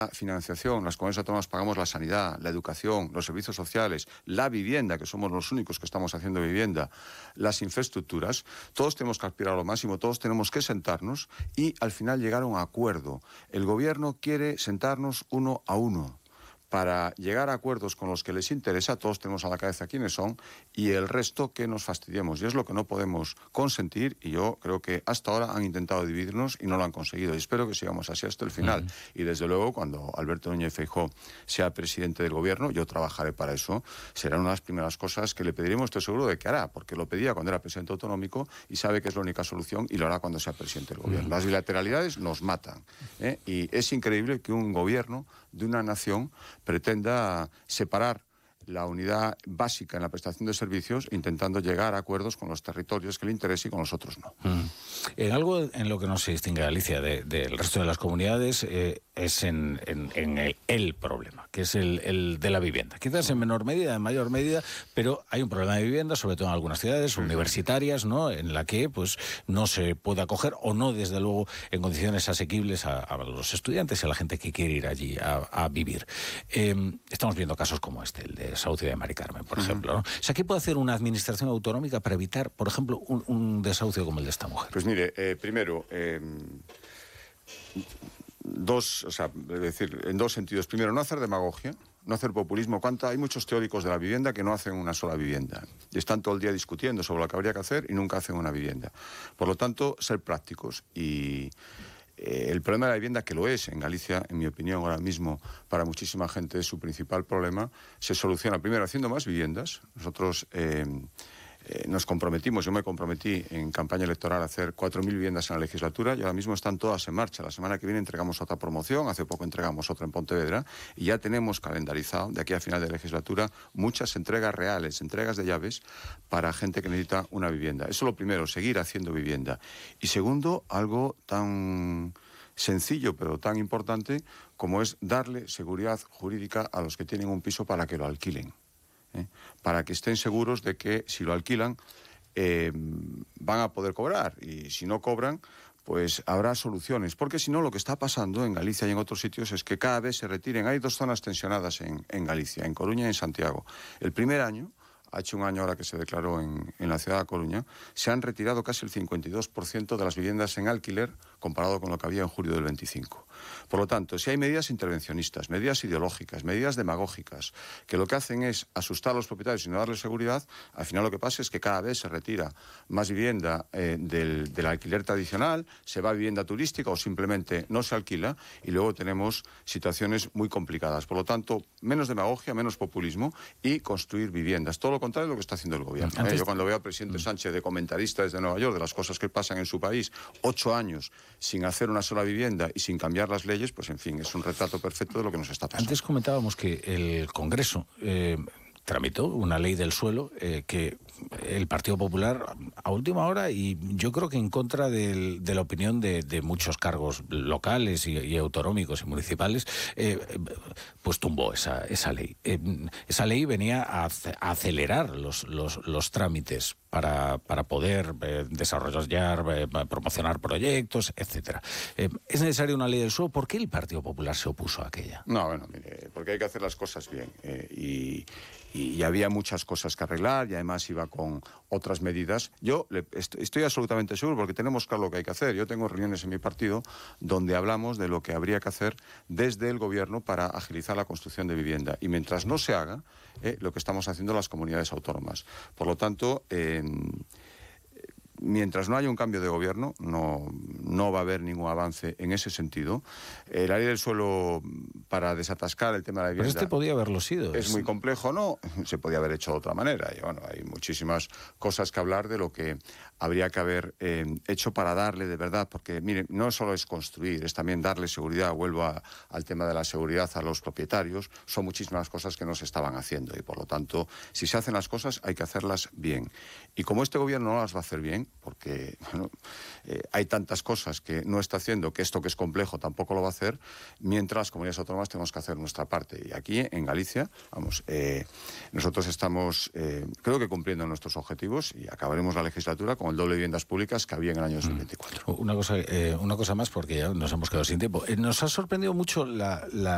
financiación, las comunidades autónomas pagamos la sanidad, la educación, los servicios sociales, la vivienda, que somos los únicos que estamos haciendo vivienda, las infraestructuras, todos tenemos que aspirar a lo máximo, todos tenemos que sentarnos y al final llegar a un acuerdo. El gobierno quiere sentarnos uno a uno para llegar a acuerdos con los que les interesa, todos tenemos a la cabeza quiénes son, y el resto que nos fastidiemos. Y es lo que no podemos consentir, y yo creo que hasta ahora han intentado dividirnos y no lo han conseguido. Y espero que sigamos así hasta el final. Y desde luego, cuando Alberto Núñez Feijóo sea presidente del gobierno, yo trabajaré para eso. Será una de las primeras cosas que le pediremos, estoy seguro de que hará, porque lo pedía cuando era presidente autonómico y sabe que es la única solución y lo hará cuando sea presidente del gobierno. Las bilateralidades nos matan, ¿eh? Y es increíble que un gobierno de una nación pretenda separar la unidad básica en la prestación de servicios, intentando llegar a acuerdos con los territorios que le interese y con los otros no. En algo en lo que no se distingue Galicia del resto de las comunidades es en el problema, que es el de la vivienda. Quizás en menor medida, en mayor medida, pero hay un problema de vivienda, sobre todo en algunas ciudades universitarias, ¿no?, en la que pues no se puede acoger, o no, desde luego, en condiciones asequibles a los estudiantes y a la gente que quiere ir allí a vivir. Estamos viendo casos como este, el de Saucio de Mari Carmen, por ejemplo, ¿no? O sea, ¿qué puede hacer una administración autonómica para evitar, por ejemplo, un desahucio como el de esta mujer? Pues mire, primero, en dos sentidos. Primero, no hacer demagogia, no hacer populismo. Hay muchos teóricos de la vivienda que no hacen una sola vivienda y están todo el día discutiendo sobre lo que habría que hacer y nunca hacen una vivienda. Por lo tanto, ser prácticos. Y el problema de la vivienda, que lo es en Galicia, en mi opinión, ahora mismo, para muchísima gente es su principal problema, se soluciona primero haciendo más viviendas. Nosotros nos comprometimos, yo me comprometí en campaña electoral a hacer 4.000 viviendas en la legislatura y ahora mismo están todas en marcha. La semana que viene entregamos otra promoción, hace poco entregamos otra en Pontevedra y ya tenemos calendarizado de aquí a final de legislatura muchas entregas reales, entregas de llaves para gente que necesita una vivienda. Eso es lo primero, seguir haciendo vivienda. Y segundo, algo tan sencillo pero tan importante como es darle seguridad jurídica a los que tienen un piso para que lo alquilen. Para que estén seguros de que si lo alquilan van a poder cobrar, y si no cobran pues habrá soluciones, porque si no lo que está pasando en Galicia y en otros sitios es que cada vez se retiren. Hay dos zonas tensionadas en Galicia, en Coruña y en Santiago. El primer año, ha hecho un año ahora que se declaró en la ciudad de Coruña, se han retirado casi el 52% de las viviendas en alquiler comparado con lo que había en julio del 25. Por lo tanto, si hay medidas intervencionistas, medidas ideológicas, medidas demagógicas, que lo que hacen es asustar a los propietarios y no darles seguridad, al final lo que pasa es que cada vez se retira más vivienda del alquiler tradicional, se va a vivienda turística o simplemente no se alquila y luego tenemos situaciones muy complicadas. Por lo tanto, menos demagogia, menos populismo y construir viviendas. Todo lo contrario de lo que está haciendo el gobierno. Yo cuando veo al presidente Sánchez de comentarista desde Nueva York de las cosas que pasan en su país, 8 años sin hacer una sola vivienda y sin cambiar las leyes, pues en fin, es un retrato perfecto de lo que nos está pasando. Antes comentábamos que el Congreso tramitó una ley del suelo que el Partido Popular a última hora, y yo creo que en contra de la opinión de muchos cargos locales y autonómicos y municipales, pues tumbó esa ley. Esa ley venía a acelerar los trámites para poder desarrollar, promocionar proyectos, etcétera. ¿Es necesaria una ley del suelo? ¿Por qué el Partido Popular se opuso a aquella? No, bueno, mire, porque hay que hacer las cosas bien. Y había muchas cosas que arreglar y además iba con otras medidas. Yo estoy absolutamente seguro porque tenemos claro lo que hay que hacer. Yo tengo reuniones en mi partido donde hablamos de lo que habría que hacer desde el gobierno para agilizar la construcción de vivienda. Y mientras no se haga, lo que estamos haciendo las comunidades autónomas. Por lo tanto, mientras no haya un cambio de gobierno, no va a haber ningún avance en ese sentido. La ley del suelo, para desatascar el tema de la vivienda... Pero podía haberlo sido. Es muy complejo, ¿no? Se podía haber hecho de otra manera. Y bueno, hay muchísimas cosas que hablar de lo que habría que haber hecho para darle de verdad, porque, miren, no solo es construir, es también darle seguridad. Vuelvo al tema de la seguridad a los propietarios. Son muchísimas cosas que no se estaban haciendo y, por lo tanto, si se hacen las cosas, hay que hacerlas bien. Y como este gobierno no las va a hacer bien, porque bueno, hay tantas cosas que no está haciendo, que esto que es complejo tampoco lo va a hacer, mientras las comunidades autónomas tenemos que hacer nuestra parte. Y aquí, en Galicia, nosotros estamos, creo que cumpliendo nuestros objetivos y acabaremos la legislatura con el doble de viviendas públicas que había en el año 2024. Una cosa más, porque ya nos hemos quedado sin tiempo. Nos ha sorprendido mucho la